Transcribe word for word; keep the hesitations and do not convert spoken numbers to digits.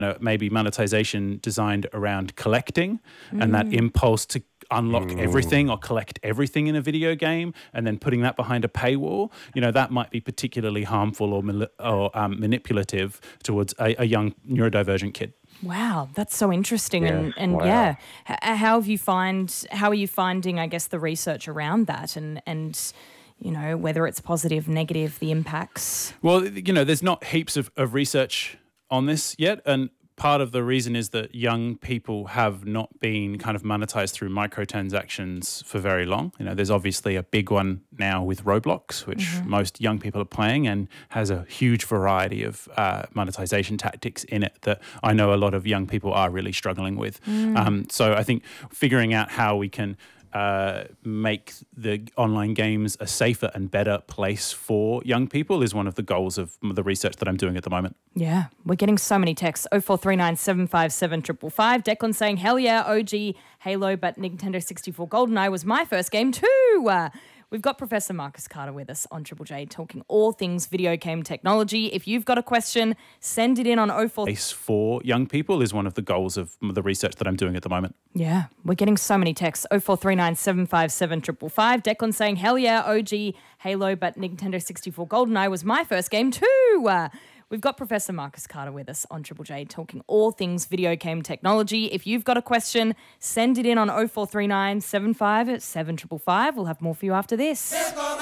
know, maybe monetization designed around collecting mm. and that impulse to unlock mm. everything or collect everything in a video game and then putting that behind a paywall, you know, that might be particularly harmful or, mal- or um, manipulative towards a, a young neurodivergent kid. Wow, that's so interesting. Yeah, and and wow. yeah, H- how have you find how are you finding, I guess, the research around that and and you know, whether it's positive, negative, the impacts? Well, you know, there's not heaps of, of research on this yet, and part of the reason is that young people have not been kind of monetized through microtransactions for very long. You know, there's obviously a big one now with Roblox, which mm-hmm. most young people are playing and has a huge variety of uh, monetization tactics in it that I know a lot of young people are really struggling with. Mm. Um, so I think figuring out how we can Uh, make the online games a safer and better place for young people is one of the goals of the research that I'm doing at the moment. Yeah, we're getting so many texts. oh four three nine, seven five seven, five five five. Declan saying, hell yeah, O G Halo, but Nintendo sixty-four GoldenEye was my first game too. Uh, We've got Professor Marcus Carter with us on Triple J talking all things video game technology. If you've got a question, send it in on oh four. For young people is one of the goals of the research that I'm doing at the moment. Yeah, we're getting so many texts. oh four three nine, seven five seven, five five five. Declan saying, hell yeah, O G Halo, but Nintendo sixty-four GoldenEye was my first game too. Uh, We've got Professor Marcus Carter with us on Triple J talking all things video game technology. If you've got a question, send it in on oh four three nine, seven five seven, five five five. We'll have more for you after this.